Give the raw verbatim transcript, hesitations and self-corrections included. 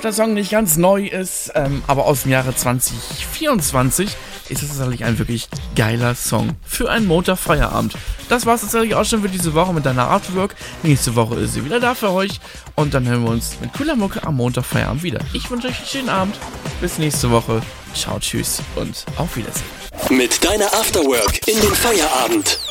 der Song nicht ganz neu ist, ähm, aber aus dem Jahre zwanzig vierundzwanzig, ist es tatsächlich ein wirklich geiler Song für einen Montagfeierabend. Das war's tatsächlich auch schon für diese Woche mit deiner Artwork. Nächste Woche ist sie wieder da für euch und dann hören wir uns mit cooler Mucke am Montagfeierabend wieder. Ich wünsche euch einen schönen Abend. Bis nächste Woche. Ciao, tschüss und auf Wiedersehen. Mit deiner Afterwork in den Feierabend.